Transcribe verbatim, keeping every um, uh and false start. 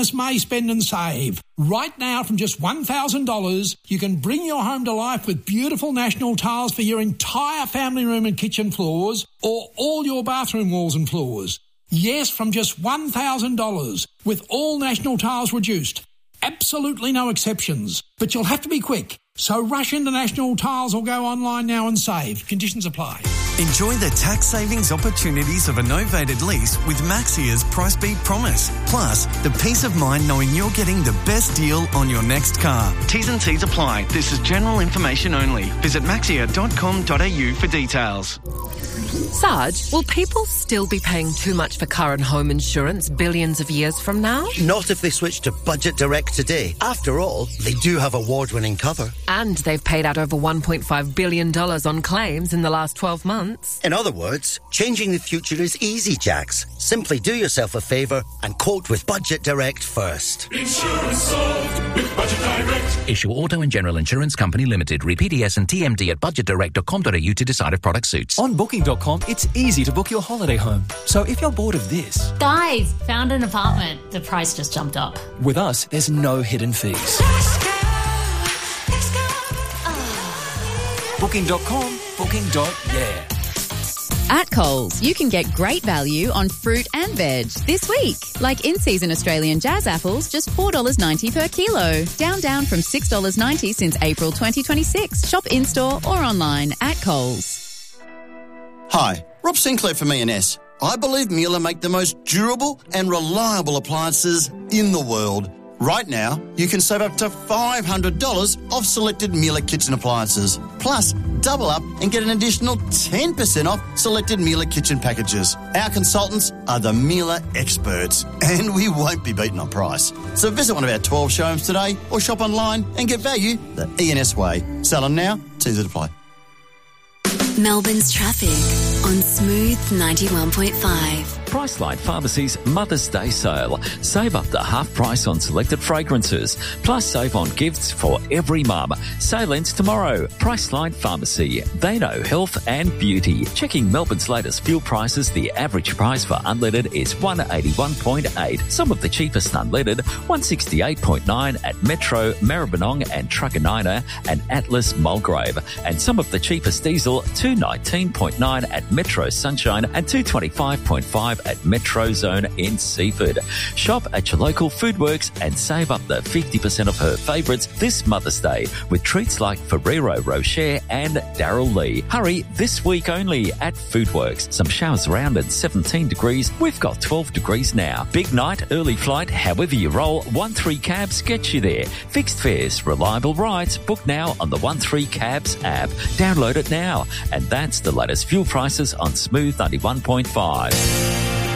Christmas May spend and save. Right now, from just one thousand dollars, you can bring your home to life with beautiful National tiles for your entire family room and kitchen floors, or all your bathroom walls and floors. Yes, from just one thousand dollars, with all National tiles reduced. Absolutely no exceptions. But you'll have to be quick. So rush into National Tiles or go online now and save. Conditions apply. Enjoy the tax savings opportunities of a novated lease with Maxia's Price Beat Promise. Plus, the peace of mind knowing you're getting the best deal on your next car. T's and C's apply. This is general information only. Visit maxia dot com dot a u for details. Sarge, will people still be paying too much for car and home insurance billions of years from now? Not if they switch to Budget Direct today. After all, they do have award-winning cover. And they've paid out over one point five billion dollars on claims in the last twelve months. In other words, changing the future is easy, Jax. Simply do yourself a favour and quote with Budget Direct first. Insurance solved with Budget Direct. Issue Auto and General Insurance Company Limited. Read P D S and T M D at budget direct dot com dot a u to decide if product suits. On booking dot com, it's easy to book your holiday home. So if you're bored of this... Guys, found an apartment. The price just jumped up. With us, there's no hidden fees. booking dot com, booking. Yeah. At Coles, you can get great value on fruit and veg this week. Like in-season Australian jazz apples, just four dollars ninety per kilo. Down, down from six dollars ninety since April twenty twenty-six. Shop in-store or online at Coles. Hi, Rob Sinclair from E and S. I believe Miele make the most durable and reliable appliances in the world. Right now, you can save up to five hundred dollars off selected Miele kitchen appliances. Plus, double up and get an additional ten percent off selected Miele kitchen packages. Our consultants are the Miele experts, and we won't be beaten on price. So visit one of our twelve showrooms today or shop online and get value the E and S way. Sell them now, T's apply. Melbourne's traffic on Smooth ninety-one point five. Priceline Pharmacy's Mother's Day sale. Save up to half price on selected fragrances. Plus save on gifts for every mum. Sale ends tomorrow. Priceline Pharmacy. They know health and beauty. Checking Melbourne's latest fuel prices, the average price for unleaded is one eighty-one point eight. Some of the cheapest unleaded, one sixty-eight point nine at Metro, Maribyrnong and Truganina and Atlas Mulgrave. And some of the cheapest diesel, two nineteen point nine at Metro Sunshine and two twenty-five point five at Metro Zone in Seaford. Shop at your local Foodworks and save up to fifty percent of her favourites this Mother's Day with treats like Ferrero Rocher and Darryl Lee. Hurry, this week only at Foodworks. Some showers around at seventeen degrees. We've got twelve degrees now. Big night, early flight, however you roll, one three Cabs gets you there. Fixed fares, reliable rides. Book now on the one three Cabs app. Download it now. And that's the latest fuel prices on Smooth ninety-one point five.